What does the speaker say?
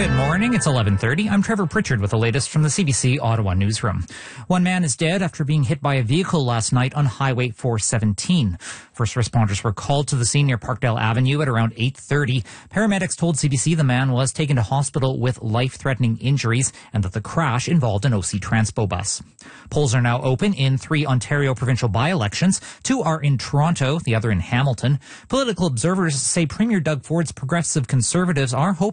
Good morning. It's 11:30. I'm Trevor Pritchard with the latest from the CBC Ottawa newsroom. One man is dead after being hit by a vehicle last night on Highway 417. First responders were called to the scene near Parkdale Avenue at around 8:30. Paramedics told CBC the man was taken to hospital with life-threatening injuries and that the crash involved an OC Transpo bus. Polls are now open in 3 Ontario provincial by-elections. 2 are in Toronto, the other in Hamilton. Political observers say Premier Doug Ford's Progressive Conservatives are hoping